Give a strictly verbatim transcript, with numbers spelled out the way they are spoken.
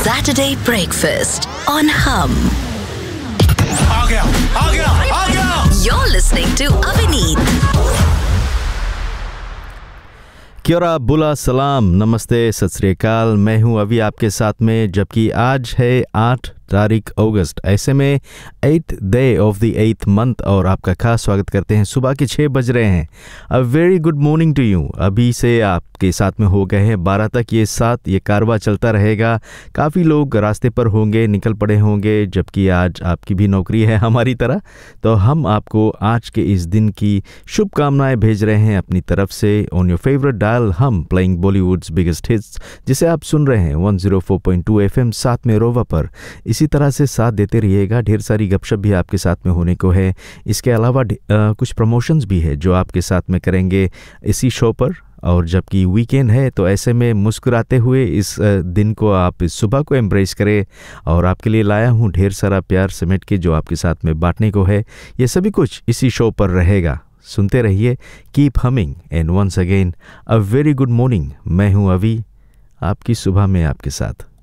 Saturday breakfast on Hum. आ गया आ गया आ गया You're listening to Avineet. क्या रा बुला सलाम नमस्ते सत श्री अकाल। मैं हूं अभी आपके साथ में, जबकि आज है आठ तारीख अगस्त, ऐसे में eighth day of the eighth month, और आपका खास स्वागत करते हैं। सुबह के छः बज रहे हैं। A very good morning to you. अभी से आपके साथ में हो गए हैं बारह तक ये साथ ये कारवा चलता रहेगा। काफ़ी लोग रास्ते पर होंगे, निकल पड़े होंगे, जबकि आज आपकी भी नौकरी है हमारी तरह। तो हम आपको आज के इस दिन की शुभकामनाएं भेज रहे हैं अपनी तरफ से। ऑन योर फेवरेट डायल हम प्लेइंग बॉलीवुड्स बिगेस्ट हिट्स, जिसे आप सुन रहे हैं one zero four point two FM साथ में रोवा पर। इसी तरह से साथ देते रहिएगा। ढेर सारी गपशप भी आपके साथ में होने को है। इसके अलावा आ, कुछ प्रमोशंस भी है जो आपके साथ में करेंगे इसी शो पर। और जबकि वीकेंड है तो ऐसे में मुस्कुराते हुए इस दिन को, आप इस सुबह को एम्ब्रेस करें। और आपके लिए लाया हूँ ढेर सारा प्यार समेट के जो आपके साथ में बांटने को है। ये सभी कुछ इसी शो पर रहेगा। सुनते रहिए, keep humming and once again a very good morning. मैं हूँ अभी, आपकी सुबह में आपके साथ।